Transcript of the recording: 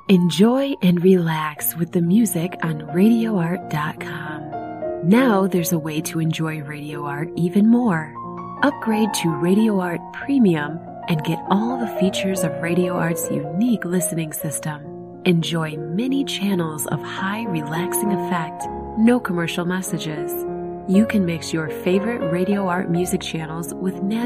Enjoy and relax with the music on RadioArt.com. Now there's a way to enjoy Radio Art even more. Upgrade to Radio Art Premium and get all the features of Radio Art's unique listening system. Enjoy many channels of high relaxing effect, no commercial messages. You can mix your favorite Radio Art music channels with natural